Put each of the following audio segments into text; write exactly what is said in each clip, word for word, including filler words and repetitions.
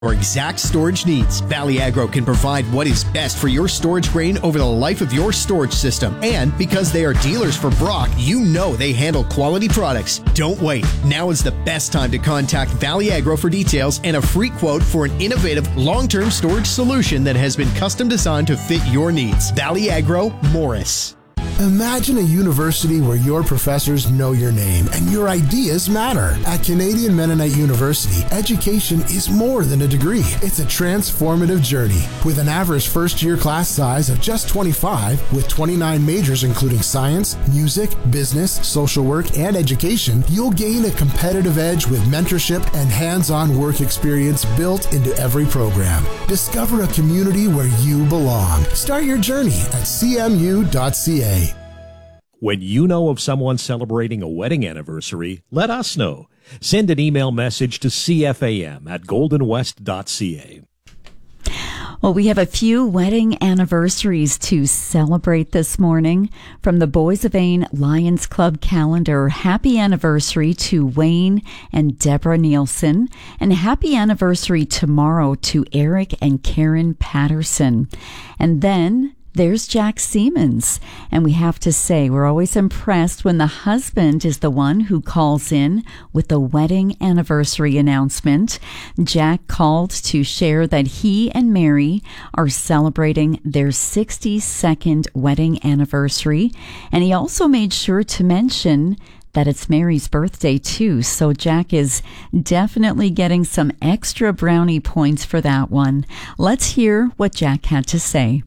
Your exact storage needs. Valley Agro can provide what is best for your storage grain over the life of your storage system. And because they are dealers for Brock, you know they handle quality products. Don't wait. Now is the best time to contact Valley Agro for details and a free quote for an innovative long-term storage solution that has been custom designed to fit your needs. Valley Agro, Morris. Imagine a university where your professors know your name and your ideas matter. At Canadian Mennonite University, education is more than a degree. It's a transformative journey. With an average first-year class size of just twenty-five, with twenty-nine majors including science, music, business, social work, and education, you'll gain a competitive edge with mentorship and hands-on work experience built into every program. Discover a community where you belong. Start your journey at c m u dot c a. When you know of someone celebrating a wedding anniversary, let us know. Send an email message to c f a m at golden west dot c a. Well, we have a few wedding anniversaries to celebrate this morning. From the Boys of Ain Lions Club calendar, happy anniversary to Wayne and Deborah Nielsen, and happy anniversary tomorrow to Eric and Karen Patterson. And then there's Jack Siemens, and we have to say we're always impressed when the husband is the one who calls in with the wedding anniversary announcement. Jack called to share that he and Mary are celebrating their sixty-second wedding anniversary, and he also made sure to mention that it's Mary's birthday too, so Jack is definitely getting some extra brownie points for that one. Let's hear what Jack had to say.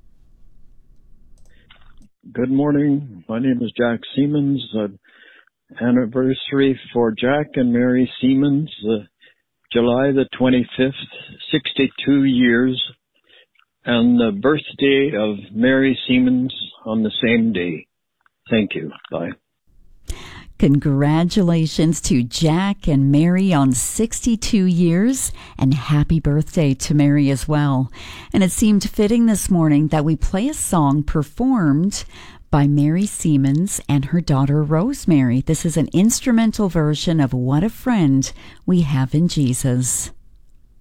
Good morning. My name is Jack Siemens. Uh, anniversary for Jack and Mary Siemens, uh, July the twenty-fifth, sixty-two years, and the birthday of Mary Siemens on the same day. Thank you. Bye. Congratulations to Jack and Mary on sixty-two years, and happy birthday to Mary as well. And it seemed fitting this morning that we play a song performed by Mary Siemens and her daughter Rosemary. This is an instrumental version of What a Friend We Have in Jesus.